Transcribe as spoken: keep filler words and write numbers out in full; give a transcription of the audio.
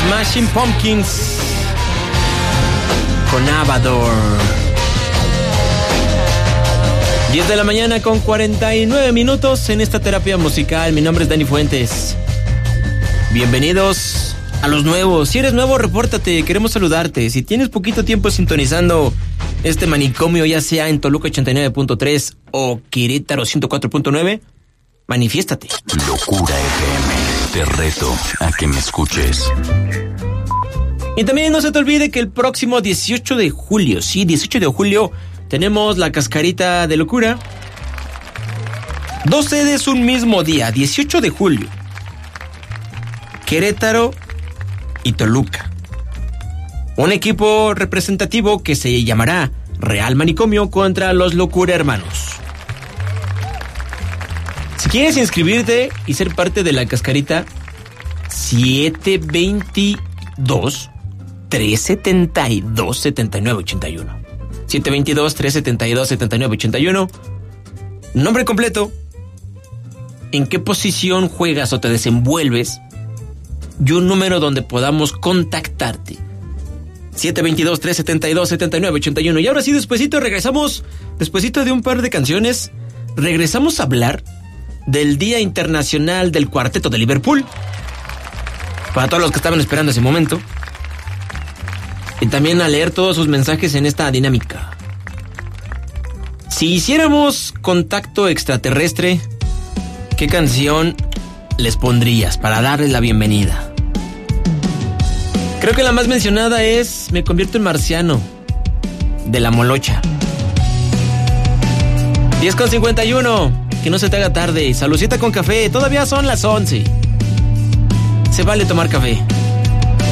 Smashing Pumpkins con Avador. diez de la mañana con cuarenta y nueve minutos en esta terapia musical. Mi nombre es Dani Fuentes. Bienvenidos a los nuevos. Si eres nuevo, repórtate, queremos saludarte. Si tienes poquito tiempo sintonizando este manicomio, ya sea en Toluca ochenta y nueve punto tres o Querétaro ciento cuatro punto nueve, manifiéstate. Locura F M, te reto a que me escuches. Y también no se te olvide que el próximo dieciocho de julio, sí, dieciocho de julio, tenemos la cascarita de locura. Dos sedes un mismo día, dieciocho de julio. Querétaro y Toluca. Un equipo representativo que se llamará Real Manicomio contra los Locura Hermanos. Si quieres inscribirte y ser parte de la cascarita, siete veintidós, tres setenta y dos, setenta y nueve ochenta y uno. siete veintidós, tres setenta y dos, setenta y nueve ochenta y uno. Nombre completo, en qué posición juegas o te desenvuelves, y un número donde podamos contactarte. siete veintidós, tres setenta y dos, setenta y nueve ochenta y uno. Y ahora sí, despuesito regresamos, despuesito de un par de canciones, regresamos a hablar del Día Internacional del Cuarteto de Liverpool, para todos los que estaban esperando ese momento, y también a leer todos sus mensajes en esta dinámica. Si hiciéramos contacto extraterrestre, ¿qué canción les pondrías para darles la bienvenida? Creo que la más mencionada es Me convierto en marciano, de La Molocha. diez con cincuenta y uno, que no se te haga tarde. Salucita con café, todavía son las once. Se vale tomar café.